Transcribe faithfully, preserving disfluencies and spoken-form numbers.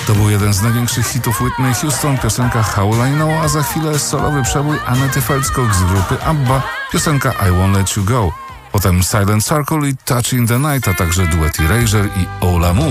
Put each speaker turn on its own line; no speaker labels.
To był jeden z największych hitów Whitney Houston, piosenka How Will I Know, a za chwilę solowy przebój Anety Feldskog z grupy ABBA, piosenka I Won't Let You Go. Potem Silent Circle i Touch in the Night, a także duet Erasure i Ola Mu.